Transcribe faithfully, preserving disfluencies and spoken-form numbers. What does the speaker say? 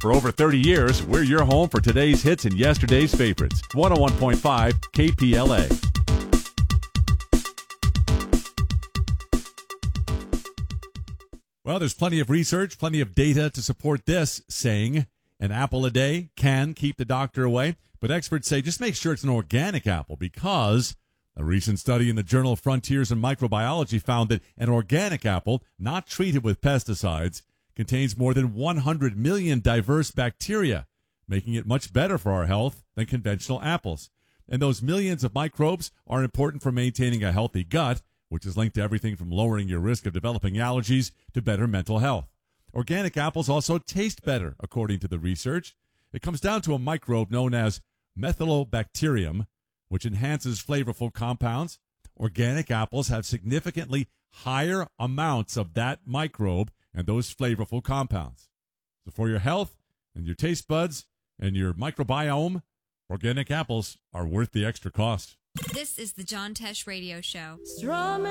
For over thirty years, we're your home for today's hits and yesterday's favorites. one oh one point five K P L A. Well, there's plenty of research, plenty of data to support this saying an apple a day can keep the doctor away. But experts say just make sure it's an organic apple, because a recent study in the journal Frontiers in Microbiology found that an organic apple, not treated with pesticides, contains more than one hundred million diverse bacteria, making it much better for our health than conventional apples. And those millions of microbes are important for maintaining a healthy gut, which is linked to everything from lowering your risk of developing allergies to better mental health. Organic apples also taste better, according to the research. It comes down to a microbe known as Methylobacterium, which enhances flavorful compounds. Organic apples have significantly higher amounts of that microbe and those flavorful compounds. So for your health and your taste buds and your microbiome, organic apples are worth the extra cost. This is the John Tesh Radio Show.